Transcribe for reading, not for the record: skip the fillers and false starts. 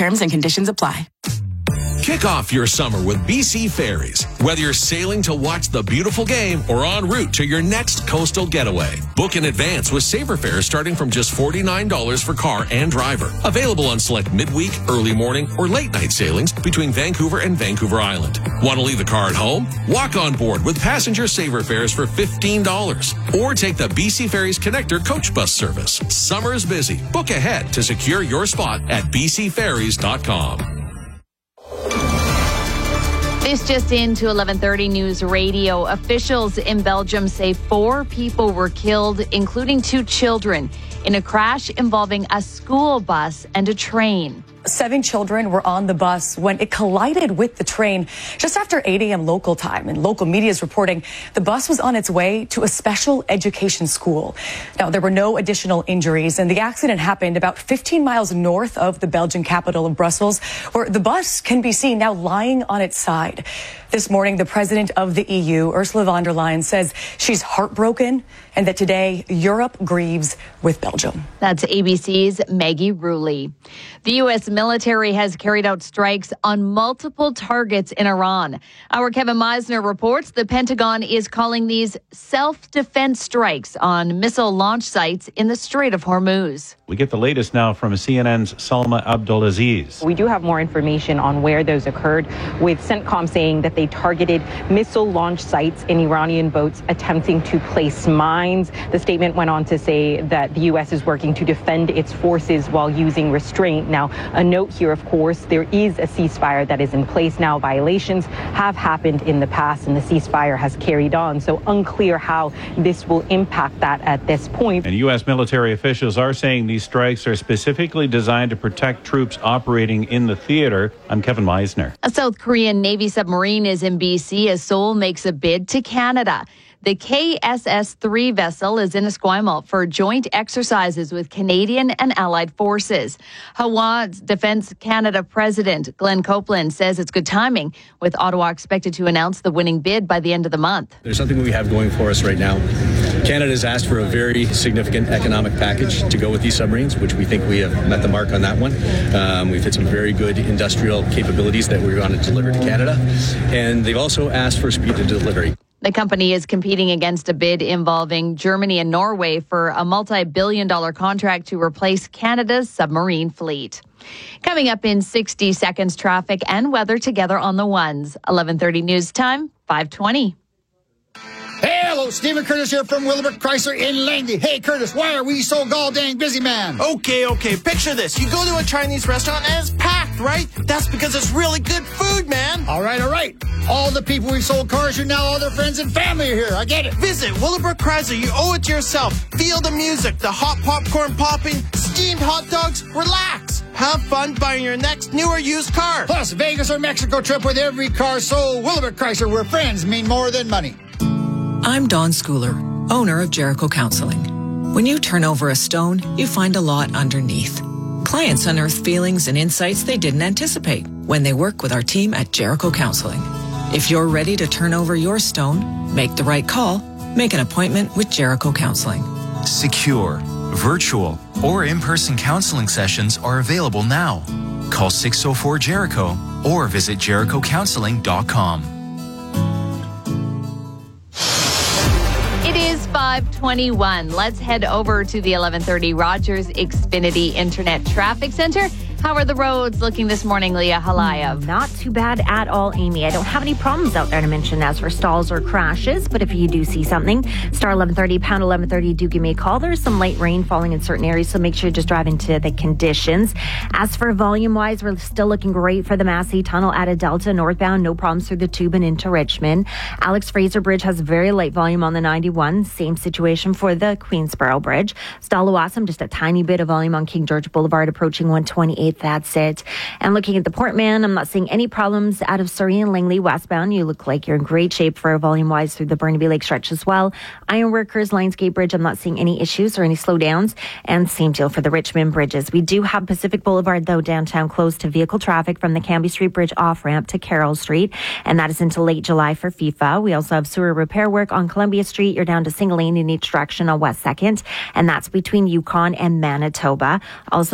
Terms and conditions apply. Kick off your summer with BC Ferries. Whether you're sailing to watch the beautiful game or en route to your next coastal getaway, book in advance with Saver Fares starting from just $49 for car and driver. Available on select midweek, early morning, or late night sailings between Vancouver and Vancouver Island. Want to leave the car at home? Walk on board with passenger Saver Fares for $15. Or take the BC Ferries Connector coach bus service. Summer's busy. Book ahead to secure your spot at bcferries.com. This just into 11:30 News Radio. Officials in Belgium say 4 people were killed, including 2 children, in a crash involving a school bus and a train. 7 children were on the bus when it collided with the train just after 8 a.m. local time. And local media is reporting the bus was on its way to a special education school. Now, there were no additional injuries, and the accident happened about 15 miles north of the Belgian capital of Brussels, where the bus can be seen now lying on its side. This morning, the president of the EU, Ursula von der Leyen, says she's heartbroken and that today Europe grieves with Belgium. That's ABC's Maggie Ruley. The U.S. military has carried out strikes on multiple targets in Iran. Our Kevin Meisner reports the Pentagon is calling these self-defense strikes on missile launch sites in the Strait of Hormuz. We get the latest now from CNN's Salma Abdulaziz. We do have more information on where those occurred, with CENTCOM saying that they targeted missile launch sites in Iranian boats attempting to place mines. The statement went on to say that the U.S. is working to defend its forces while using restraint. Now, a note here, of course, there is a ceasefire that is in place now. Violations have happened in the past, and the ceasefire has carried on. So unclear how this will impact that at this point. And U.S. military officials are saying these strikes are specifically designed to protect troops operating in the theater. I'm Kevin Meisner. A South Korean Navy submarine is in BC as Seoul makes a bid to Canada. The KSS-3 vessel is in Esquimalt for joint exercises with Canadian and allied forces. Hawa's Defence Canada President Glenn Copeland says it's good timing, with Ottawa expected to announce the winning bid by the end of the month. There's something we have going for us right now. Canada has asked for a very significant economic package to go with these submarines, which we think we have met the mark on that one. We've had some very good industrial capabilities that we want to deliver to Canada, and they've also asked for speed of delivery. The company is competing against a bid involving Germany and Norway for a multi-billion-dollar contract to replace Canada's submarine fleet. Coming up in 60 seconds, traffic and weather together on the ones. 11:30 news time, 5:20. Hey, hello, Stephen Curtis here from Willowbrook Chrysler in Langley. Hey, Curtis, why are we so gall-dang busy, man? Okay. Picture this. You go to a Chinese restaurant and it's packed, right? That's because it's really good food, man. All right. All the people we've sold cars to, now all their friends and family are here. I get it. Visit Willowbrook Chrysler. You owe it to yourself. Feel the music, the hot popcorn popping, steamed hot dogs. Relax. Have fun buying your next new or used car. Plus, Vegas or Mexico trip with every car sold. Willowbrook Chrysler, where friends mean more than money. I'm Dawn Schooler, owner of Jericho Counseling. When you turn over a stone, you find a lot underneath. Clients unearth feelings and insights they didn't anticipate when they work with our team at Jericho Counseling. If you're ready to turn over your stone, make the right call, make an appointment with Jericho Counseling. Secure, virtual, or in-person counseling sessions are available now. Call 604-JERICHO or visit jerichocounseling.com. It is 5:21. Let's head over to the 11:30 Rogers Xfinity Internet Traffic Center. How are the roads looking this morning, Leah Halayev? Not too bad at all, Amy. I don't have any problems out there to mention as for stalls or crashes, but if you do see something, star 1130, pound 1130, do give me a call. There's some light rain falling in certain areas, so make sure you just drive into the conditions. As for volume-wise, we're still looking great for the Massey Tunnel out of Delta northbound. No problems through the Tube and into Richmond. Alex Fraser Bridge has very light volume on the 91. Same situation for the Queensboro Bridge. Stallawasam, just a tiny bit of volume on King George Boulevard approaching 128. That's it. And looking at the Portman, I'm not seeing any problems out of Surrey and Langley westbound. You look like you're in great shape for volume-wise through the Burnaby Lake stretch as well. Ironworkers, Lionsgate Bridge, I'm not seeing any issues or any slowdowns. And same deal for the Richmond bridges. We do have Pacific Boulevard, though, downtown closed to vehicle traffic from the Cambie Street Bridge off-ramp to Carroll Street. And that is until late July for FIFA. We also have sewer repair work on Columbia Street. You're down to single lane in each direction on West 2nd. And that's between Yukon and Manitoba. Also,